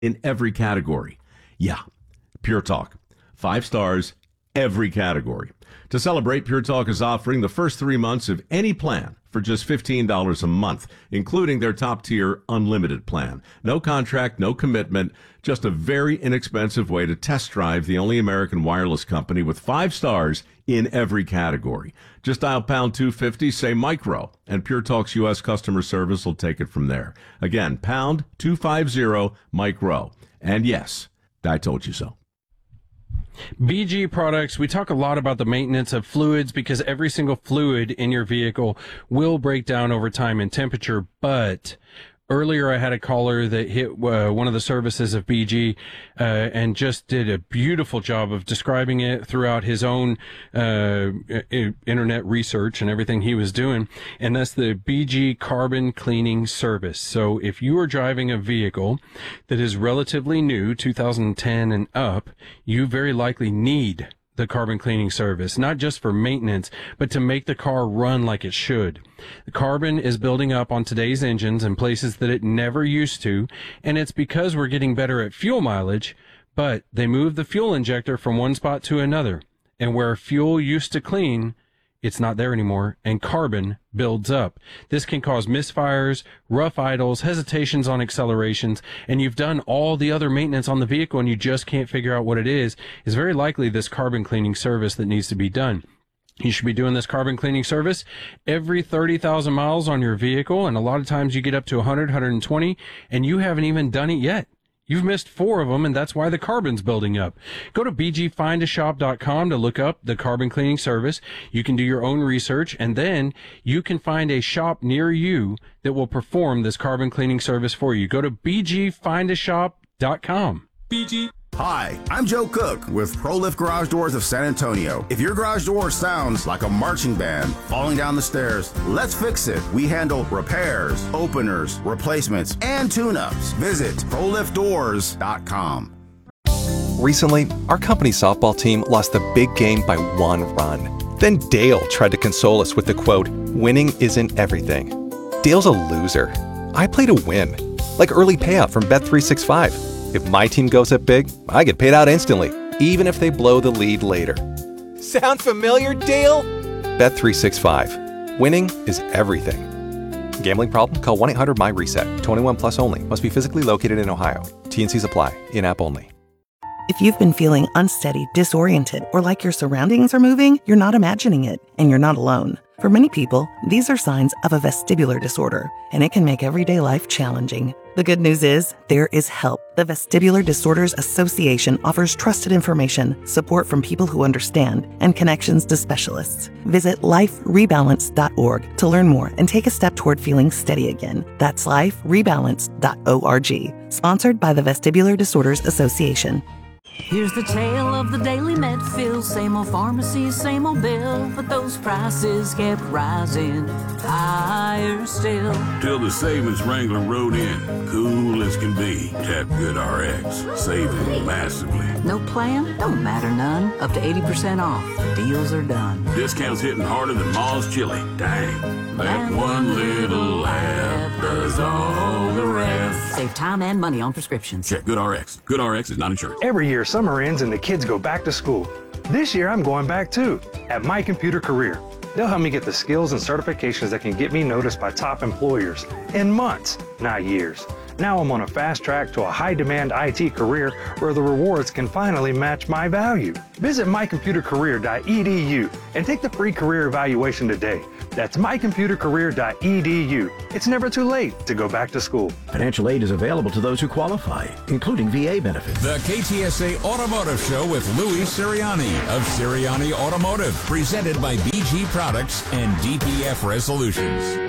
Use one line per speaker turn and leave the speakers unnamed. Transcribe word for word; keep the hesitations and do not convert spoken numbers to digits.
in every category. Yeah, Pure Talk. Five stars, every category. To celebrate, Pure Talk is offering the first three months of any plan for just fifteen dollars a month, including their top-tier unlimited plan. No contract, no commitment, just a very inexpensive way to test drive the only American wireless company with five stars in every category. Just dial pound two fifty, say micro, and Pure Talk's U S customer service will take it from there. Again, pound two fifty, micro. And yes, I told you so.
B G Products, we talk a lot about the maintenance of fluids because every single fluid in your vehicle will break down over time in temperature, but earlier I had a caller that hit uh, one of the services of B G uh, and just did a beautiful job of describing it throughout his own uh, internet research and everything he was doing, and that's the B G Carbon Cleaning Service. So if you are driving a vehicle that is relatively new, two thousand ten and up, you very likely need the carbon cleaning service, not just for maintenance, but to make the car run like it should. The carbon is building up on today's engines in places that it never used to, and it's because we're getting better at fuel mileage, but they move the fuel injector from one spot to another, and where fuel used to clean, it's not there anymore, and carbon builds up. This can cause misfires, rough idles, hesitations on accelerations, and you've done all the other maintenance on the vehicle and you just can't figure out what it is. It's very likely this carbon cleaning service that needs to be done. You should be doing this carbon cleaning service every thirty thousand miles on your vehicle, and a lot of times you get up to one hundred, one hundred twenty, and you haven't even done it yet. You've missed four of them, and that's why the carbon's building up. Go to b g find a shop dot com to look up the carbon cleaning service. You can do your own research, and then you can find a shop near you that will perform this carbon cleaning service for you. Go to b g find a shop dot com.
B G. Hi, I'm Joe Cook with ProLift Garage Doors of San Antonio. If your garage door sounds like a marching band falling down the stairs, let's fix it. We handle repairs, openers, replacements, and tune-ups. Visit pro lift doors dot com.
Recently, our company softball team lost the big game by one run. Then Dale tried to console us with the quote, "Winning isn't everything." Dale's a loser. I play to win, like early payout from Bet three sixty-five. If my team goes up big, I get paid out instantly, even if they blow the lead later. Sound familiar, Dale? Bet three sixty-five. Winning is everything. Gambling problem? Call one eight hundred M Y reset. twenty-one plus only. Must be physically located in Ohio. T and Cs apply. In-app only.
If you've been feeling unsteady, disoriented, or like your surroundings are moving, you're not imagining it, and you're not alone. For many people, these are signs of a vestibular disorder, and it can make everyday life challenging. The good news is, there is help. The Vestibular Disorders Association offers trusted information, support from people who understand, and connections to specialists. Visit life rebalance dot org to learn more and take a step toward feeling steady again. That's life rebalance dot org. Sponsored by the Vestibular Disorders Association.
Here's the tale of the daily Medfield. Same old pharmacy, same old bill, but those prices kept rising higher still.
Till the savings wrangler rode in, cool as can be. Tap GoodRx, saving massively.
No plan? Don't matter none. Up to eighty percent off. Deals are done.
Discounts hitting harder than Ma's chili. Dang. That one little app does all the rest.
Save time and money on prescriptions.
Check GoodRx. GoodRx is not insured.
Every year, summer ends and the kids go back to school. This year, I'm going back too, at My Computer Career. They'll help me get the skills and certifications that can get me noticed by top employers in months, not years. Now I'm on a fast track to a high-demand I T career where the rewards can finally match my value. Visit my computer career dot e d u and take the free career evaluation today. That's my computer career dot e d u. It's never too late to go back to school.
Financial aid is available to those who qualify, including V A benefits.
The K T S A Automotive Show with Louis Sirianni of Sirianni Automotive, presented by B G Products and D P F Resolutions.